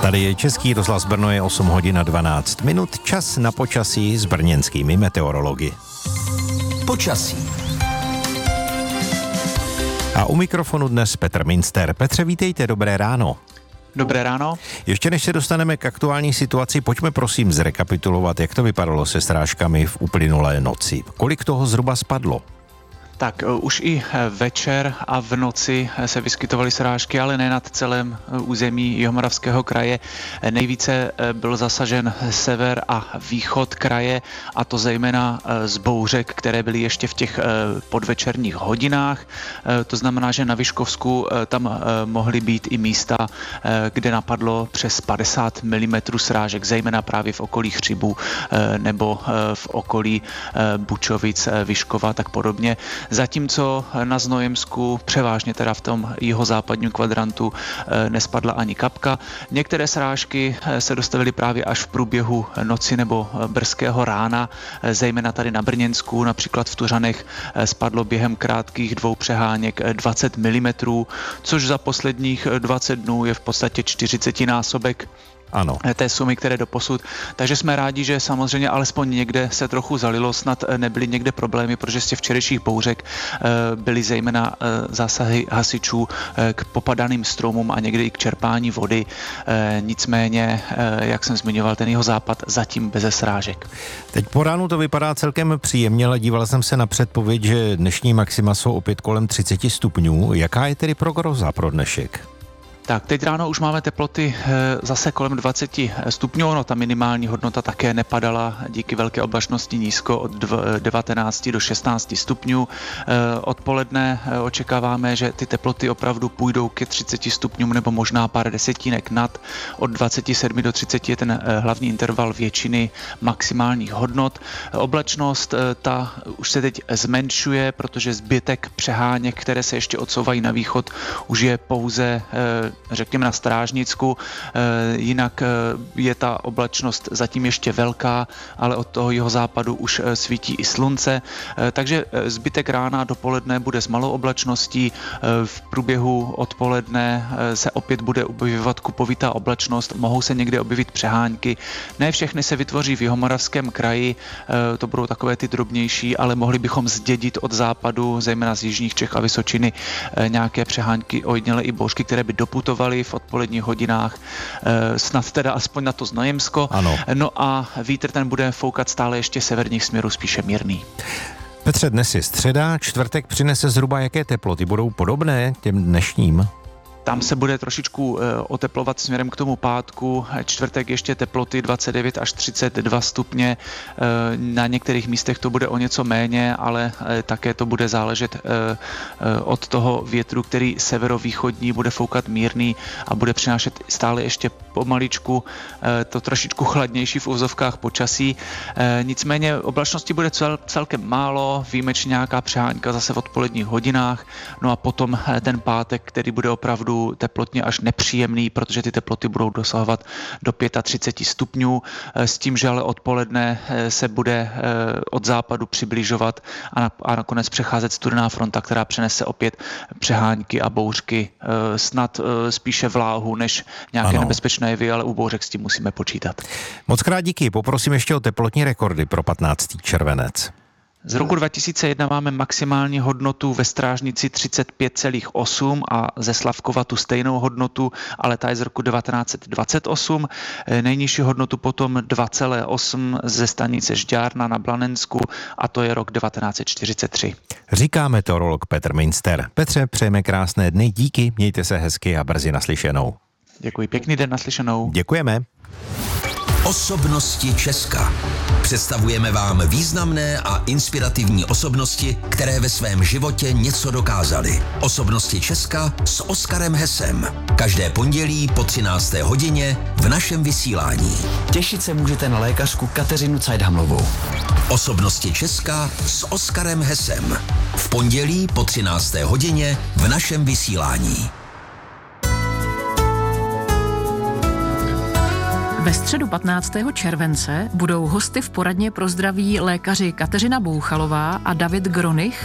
Tady je Český rozhlas Brno, je 8 hodin a 12 minut, čas na počasí s brněnskými meteorology. Počasí. A u mikrofonu dnes Petr Minster. Petře, vítejte, dobré ráno. Dobré ráno. Ještě než se dostaneme k aktuální situaci, pojďme prosím zrekapitulovat, jak to vypadalo se srážkami v uplynulé noci. Kolik toho zhruba spadlo? Tak už i večer a v noci se vyskytovaly srážky, ale ne nad celém území Jihomoravského kraje. Nejvíce byl zasažen sever a východ kraje, a to zejména z bouřek, které byly ještě v těch podvečerních hodinách. To znamená, že na Vyškovsku tam mohly být i místa, kde napadlo přes 50 mm srážek, zejména právě v okolí Chřibů nebo v okolí Bučovic, Vyškova, tak podobně. Zatímco na Znojemsku, převážně teda v tom jihozápadním kvadrantu, nespadla ani kapka. Některé srážky se dostavily právě až v průběhu noci nebo brzkého rána, zejména tady na Brněnsku, například v Tuřanech spadlo během krátkých 2 přeháněk 20 mm, což za posledních 20 dnů je v podstatě 40násobek té sumy, které doposud. Takže jsme rádi, že samozřejmě alespoň někde se trochu zalilo, snad nebyly někde problémy, protože z těch včerejších bouřek byly zejména zásahy hasičů k popadaným stromům a někdy i k čerpání vody. Nicméně, jak jsem zmiňoval, ten jihozápad zatím beze srážek. Teď po ránu to vypadá celkem příjemně, ale díval jsem se na předpověď, že dnešní maxima jsou opět kolem 30 stupňů. Jaká je tedy prognóza pro dnešek? Tak, teď ráno už máme teploty zase kolem 20 stupňů, no ta minimální hodnota také nepadala díky velké oblačnosti nízko od 19 do 16 stupňů. Odpoledne očekáváme, že ty teploty opravdu půjdou ke 30 stupňům nebo možná pár desetínek nad. Od 27 do 30 je ten hlavní interval většiny maximálních hodnot. Oblačnost ta už se teď zmenšuje, protože zbytek přeháněk, které se ještě odsouvají na východ, už je pouze řekněme na Strážnicku, jinak je ta oblačnost zatím ještě velká, ale od toho jihozápadu už svítí i slunce, takže zbytek rána dopoledne bude s malou oblačností, v průběhu odpoledne se opět bude objevovat kupovitá oblačnost, mohou se někde objevit přehánky, ne všechny se vytvoří v Jihomoravském kraji, to budou takové ty drobnější, ale mohli bychom zdědit od západu, zejména z jižních Čech a Vysočiny, nějaké přehánky, ojediněle i bouřky, které by doputovaly v odpoledních hodinách, snad teda aspoň na to Znojemsko. Ano. No a vítr ten bude foukat stále ještě severních směrů, spíše mírný. Petře, dnes je středa, čtvrtek přinese zhruba jaké teploty? Budou podobné těm dnešním? Tam se bude trošičku oteplovat směrem k tomu pátku. Čtvrtek ještě teploty 29 až 32 stupně. Na některých místech to bude o něco méně, ale také to bude záležet od toho větru, který severovýchodní bude foukat mírný a bude přinášet stále ještě pomaličku to trošičku chladnější v uvozovkách počasí. Nicméně oblačnosti bude celkem málo, výjimečně nějaká přehánka zase v odpoledních hodinách. No a potom ten pátek, který bude opravdu teplotně až nepříjemný, protože ty teploty budou dosahovat do 35 stupňů, s tím, že ale odpoledne se bude od západu přibližovat a nakonec přecházet studená fronta, která přenese opět přehánky a bouřky, snad spíše vláhu než nějaké nebezpečné jevy, ale u bouřek s tím musíme počítat. Moc krát díky, poprosím ještě o teplotní rekordy pro 15. červenec. Z roku 2001 máme maximální hodnotu ve Strážnici 35,8 a ze Slavkova tu stejnou hodnotu, ale ta je z roku 1928. Nejnižší hodnotu potom 2,8 ze stanice Žďárna na Blanensku a to je rok 1943. Říká meteorolog Petr Minster. Petře, přejeme krásné dny, díky, mějte se hezky a brzy naslyšenou. Děkuji, pěkný den, naslyšenou. Děkujeme. Osobnosti Česka. Představujeme vám významné a inspirativní osobnosti, které ve svém životě něco dokázaly. Osobnosti Česka s Oskarem Hesem. Každé pondělí po 13. hodině v našem vysílání. Těšit se můžete na lékařku Kateřinu Cajdhamlovou. Osobnosti Česka s Oskarem Hesem. V pondělí po 13. hodině v našem vysílání. Ve středu 15. července budou hosty v poradně pro zdraví lékaři Kateřina Bouchalová a David Gronich